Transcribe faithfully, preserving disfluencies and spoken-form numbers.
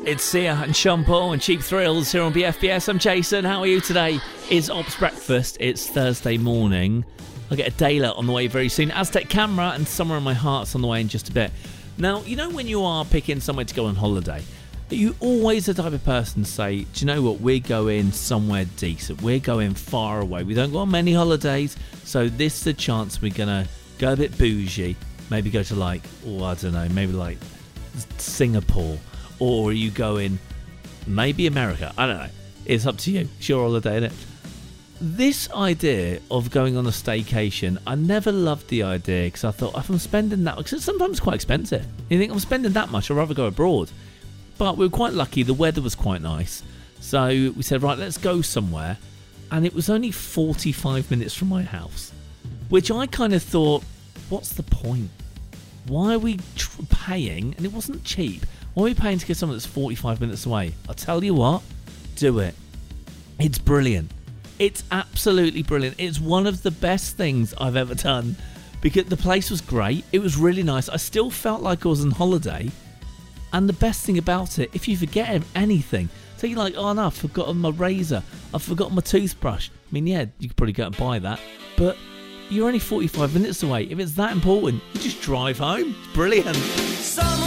It's Sia and Sean Paul and Cheap Thrills here on B F B S. I'm Jason. How are you today? It's Ops Breakfast. It's Thursday morning. I'll get a Dayla on the way very soon. Aztec Camera and Somewhere in My Heart's on the way in just a bit. Now, you know when you are picking somewhere to go on holiday, you always the type of person to say, do you know what, we're going somewhere decent. We're going far away. We don't go on many holidays, so this is the chance we're going to go a bit bougie. Maybe go to like, oh, I don't know, maybe like Singapore. Or are you going maybe America? I don't know. It's up to you. It's your holiday, innit? This idea of going on a staycation, I never loved the idea because I thought if I'm spending that, because it's sometimes quite expensive. You think I'm spending that much, I'd rather go abroad. But we were quite lucky. The weather was quite nice. So we said, right, let's go somewhere. And it was only forty-five minutes from my house, which I kind of thought, what's the point? Why are we tr- paying? And it wasn't cheap. Why are we paying to get something that's forty-five minutes away? I'll tell you what, do it. It's brilliant. It's absolutely brilliant. It's one of the best things I've ever done because the place was great. It was really nice. I still felt like I was on holiday. And the best thing about it, if you forget anything, so you're like, oh no, I've forgotten my razor. I've forgotten my toothbrush. I mean, yeah, you could probably go and buy that. But you're only forty-five minutes away. If it's that important, you just drive home. It's brilliant. So